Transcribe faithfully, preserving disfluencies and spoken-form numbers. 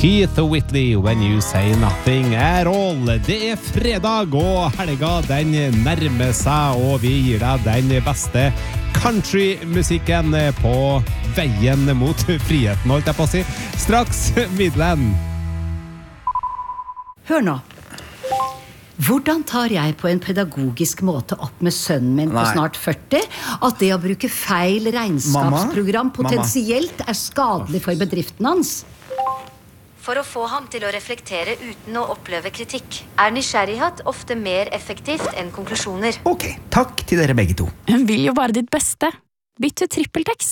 Keith Whitley, When You Say Nothing At All. Det er fredag, og helga den nærmer seg, og vi gir deg den beste countrymusikken på veien mot friheten, holdt jeg på å si. Straks Midland. Hør nå. Hvordan tar jeg på en pedagogisk måte opp med sønnen min på Nei. snart førti at det å bruke feil regnskapsprogram Mamma? potensielt er skadelig for bedriften hans? For å få ham til å reflektere uten å oppleve kritikk, er nysgjerrighet ofte mer effektivt enn konklusjoner. Ok, takk til dere begge to. Hun vil jo bare ditt beste. Bytt til TrippelTex.